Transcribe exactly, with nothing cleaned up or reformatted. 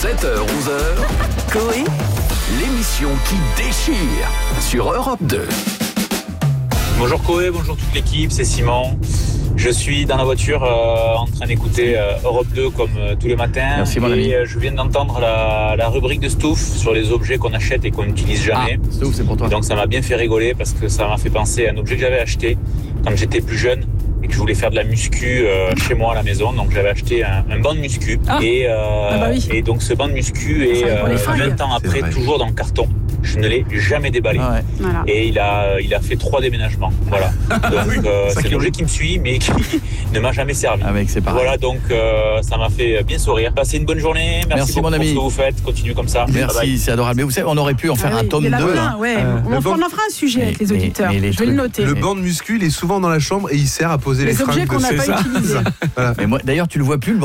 sept heures, onze heures, Coé, l'émission qui déchire sur Europe deux. Bonjour Coé, bonjour toute l'équipe, c'est Simon. Je suis dans la voiture euh, en train d'écouter euh, Europe deux comme euh, tous les matins. Merci, mon et ami. euh, je viens d'entendre la, la rubrique de Stouff sur les objets qu'on achète et qu'on n'utilise jamais. Ah, Stouff, c'est pour toi. Donc ça m'a bien fait rigoler parce que ça m'a fait penser à un objet que j'avais acheté quand j'étais plus jeune et que je voulais faire de la muscu euh, chez moi à la maison. Donc j'avais acheté un, un banc de muscu. Ah. Et, euh, Ah bah oui. et donc ce banc de muscu est Ça va pour les euh, fringues. vingt ans après toujours dans le carton. Je ne l'ai jamais déballé. Ah ouais. Voilà. Et il a, il a fait trois déménagements. Voilà. Donc, euh, c'est un objet qui me suit, mais qui ne m'a jamais servi. Ah mec, c'est pareil. Voilà, donc euh, ça m'a fait bien sourire. Passez une bonne journée. Merci, Merci, beaucoup mon ami. pour ce que vous faites. Continuez comme ça. Merci, Bye bye. c'est adorable. Mais vous savez, on aurait pu en faire Ah un oui, tome il y en a deux. plein, hein. ouais. Euh, on, le en, banc- on en fera un sujet Mais- avec les mais- auditeurs. mais les Je vais le trucs- noter. Le banc de muscu, il est souvent dans la chambre et il sert à poser les, Les objets fringues qu'on de n'a ses- pas utilisés. Mais moi, d'ailleurs, tu le vois plus, le